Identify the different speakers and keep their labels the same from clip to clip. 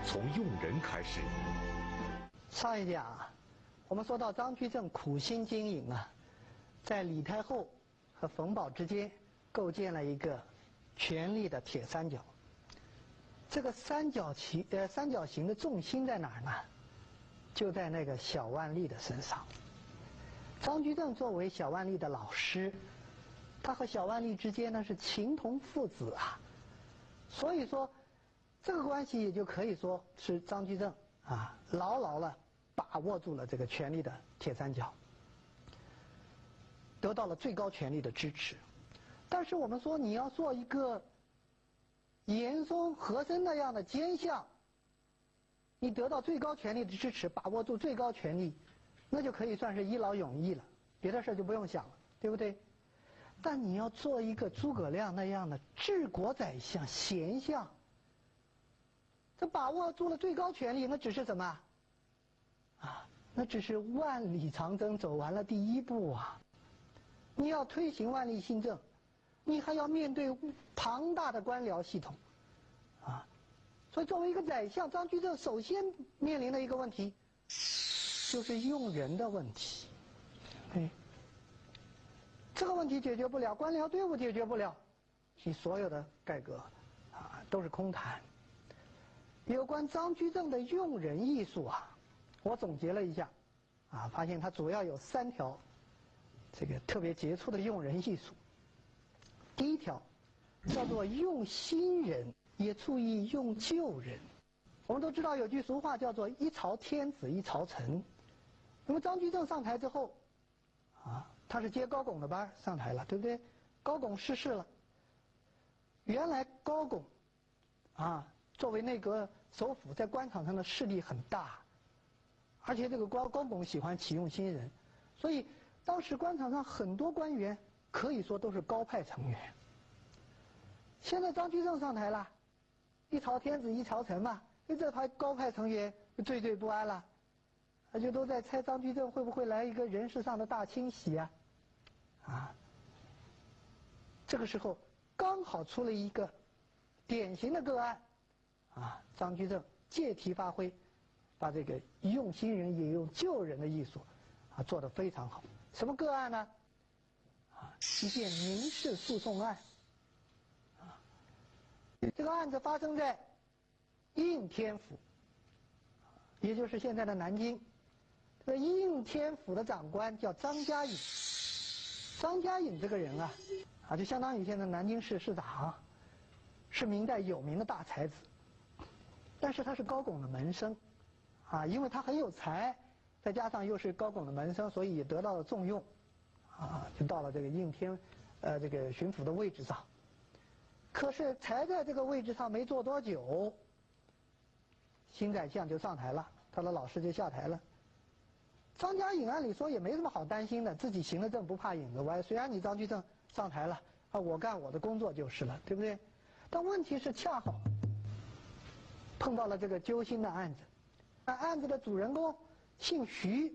Speaker 1: 从用人开始。
Speaker 2: 上一讲啊，我们说到张居正苦心经营啊，在李太后和冯保之间构建了一个权力的铁三角。这个三角形的重心在哪儿呢？就在那个小万历的身上。张居正作为小万历的老师，他和小万历之间呢是情同父子啊，所以说这个关系也就可以说是张居正啊牢牢地把握住了这个权力的铁三角，得到了最高权力的支持。但是我们说你要做一个严嵩、和珅那样的奸相，你得到最高权力的支持，把握住最高权力，那就可以算是一劳永逸了，别的事就不用想了，对不对？但你要做一个诸葛亮那样的治国宰相、贤相，这把握住了最高权力，那只是什么啊？那只是万里长征走完了第一步啊！你要推行万历新政，你还要面对庞大的官僚系统啊！所以作为一个宰相，张居正首先面临的一个问题就是用人的问题。这个问题解决不了，官僚队伍解决不了，你所有的改革啊都是空谈。有关张居正的用人艺术啊，我总结了一下啊，发现他主要有3条这个特别杰出的用人艺术。第一条叫做用新人，也注意用旧人。我们都知道有句俗话叫做一朝天子一朝臣。那么张居正上台之后啊，他是接高拱的班上台了，对不对？高拱逝世了，原来高拱啊作为内阁首辅，在官场上的势力很大，而且这个高拱喜欢启用新人，所以当时官场上很多官员可以说都是高派成员。现在张居正上台了，一朝天子一朝臣嘛，这派高派成员惴惴不安了，就都在猜张居正会不会来一个人事上的大清洗啊！这个时候刚好出了一个典型的个案啊，张居正借题发挥，把这个用新人也用旧人的艺术啊做得非常好。什么个案呢？啊，一件民事诉讼案。这个案子发生在应天府，也就是现在的南京。这个应天府的长官叫张家颖。张家颖这个人啊，就相当于现在南京市市长，是明代有名的大才子。但是他是高拱的门生啊，因为他很有才，再加上又是高拱的门生，所以也得到了重用啊，就到了这个应天这个巡抚的位置上。可是才在这个位置上没坐多久，新宰相就上台了，他的老师就下台了。张家颖按理说也没什么好担心的，自己行得正不怕影子歪。虽然你张居正上台了啊，我干我的工作就是了，对不对？但问题是恰好碰到了这个揪心的案子，案子的主人公姓徐，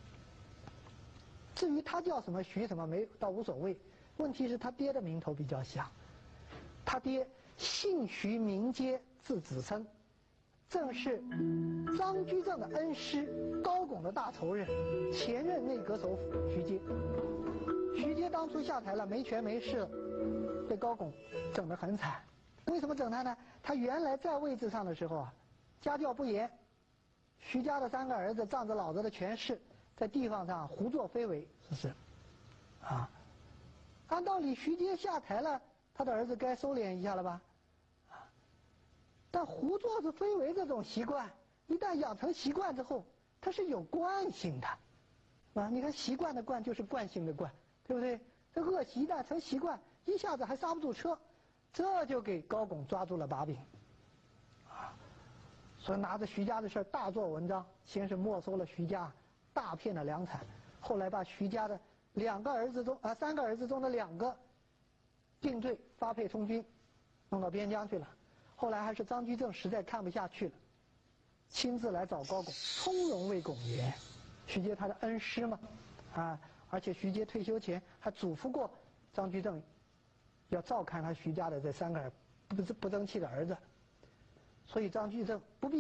Speaker 2: 至于他叫什么徐什么倒无所谓，问题是他爹的名头比较像。他爹姓徐名阶字子升，正是张居正的恩师高拱的大仇人，前任内阁首辅徐阶。徐阶当初下台了，没权没势，被高拱整得很惨。为什么整他呢？他原来在位置上的时候啊，家教不严，徐家的3个儿子仗着老子的权势，在地方上胡作非为，是不是？啊，按道理徐阶下台了，他的儿子该收敛一下了吧？啊，但胡作非为这种习惯，一旦养成习惯之后，它是有惯性的，啊，你看习惯的惯就是惯性的惯，对不对？这恶习一旦成习惯，一下子还刹不住车，这就给高拱抓住了把柄，啊，所以拿着徐家的事儿大做文章，先是没收了徐家大片的粮产，后来把徐家的3个儿子中的2个定罪发配充军，弄到边疆去了。后来还是张居正实在看不下去了，亲自来找高拱，从容为拱言。徐阶他的恩师嘛，啊，而且徐阶退休前还嘱咐过张居正，要照看他徐家的这3个不争气的儿子，所以张居正不必